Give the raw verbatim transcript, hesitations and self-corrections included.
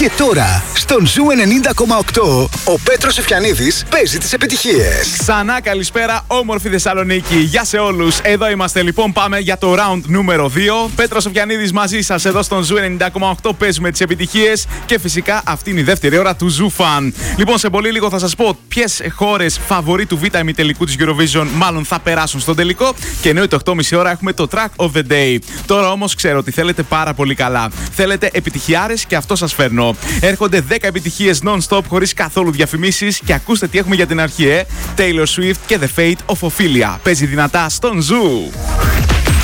Και τώρα, στον Ζου ενενήντα κόμμα οκτώ, ο Πέτρος Εφιανίδης παίζει τις επιτυχίες. Ξανά καλησπέρα, όμορφη Θεσσαλονίκη. Γεια σε όλους. Εδώ είμαστε λοιπόν. Πάμε για το round νούμερο δύο. Πέτρος Εφιανίδης μαζί σας εδώ στον Ζου ενενήντα κόμμα οκτώ. Παίζουμε τις επιτυχίες. Και φυσικά αυτή είναι η δεύτερη ώρα του Ζου Fan. Λοιπόν, σε πολύ λίγο θα σας πω ποιες χώρες φαβορί του Β' ημιτελικού της Eurovision μάλλον θα περάσουν στον τελικό. Και εννοείται οκτώ και μισή ώρα έχουμε το Track of the Day. Τώρα όμως ξέρω ότι θέλετε πάρα πολύ καλά. Θέλετε επιτυχιάρες και αυτό σας φέρνω. Έρχονται δέκα επιτυχίες non-stop χωρίς καθόλου διαφημίσεις και ακούστε τι έχουμε για την αρχή, ε. Taylor Swift και The Fate of Ophelia. Παίζει δυνατά στον Ζου.